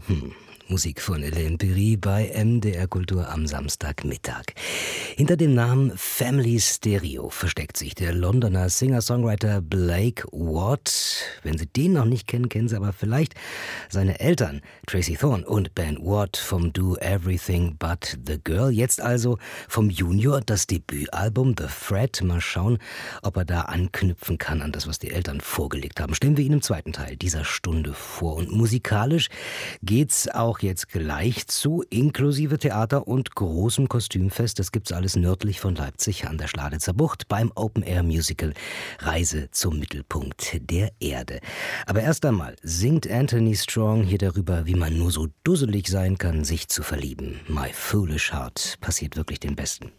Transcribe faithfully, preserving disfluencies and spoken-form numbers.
Hm. Musik von Hélène Piri bei M D R Kultur am Samstagmittag. Hinter dem Namen Family Stereo versteckt sich der Londoner Singer-Songwriter Blake Watt. Wenn Sie den noch nicht kennen, kennen Sie aber vielleicht seine Eltern, Tracy Thorn und Ben Watt vom Do Everything But the Girl. Jetzt also vom Junior das Debütalbum The Thread. Mal schauen, ob er da anknüpfen kann an das, was die Eltern vorgelegt haben. Stellen wir ihn im zweiten Teil dieser Stunde vor. Und musikalisch geht's auch jetzt gleich zu, inklusive Theater und großem Kostümfest. Das gibt's alles nördlich von Leipzig an der Schladitzer Bucht beim Open-Air-Musical Reise zum Mittelpunkt der Erde. Aber erst einmal singt Anthony Strong hier darüber, wie man nur so dusselig sein kann, sich zu verlieben. My Foolish Heart passiert wirklich den Besten.